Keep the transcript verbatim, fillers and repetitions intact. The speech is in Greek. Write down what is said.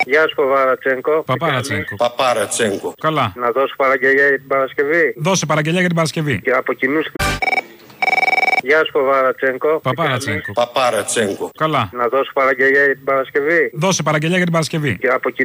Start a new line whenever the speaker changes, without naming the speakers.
Γεια σου, Παπαρατσέγκο.
Παπαρατσέγκο.
Παπαρατσέγκο.
Καλά.
Να δώσω παραγγελία για την Παρασκευή.
Δώσε παραγγελία για την Παρασκευή.
Και από κοινού. Γεια σου, Παπαρατσέγκο.
Παπαρατσέγκο.
Παπαρατσέγκο.
Καλά.
Να δώσω παραγγελία για την Παρασκευή.
Δώσε παραγγελία για την Παρασκευή.
Και από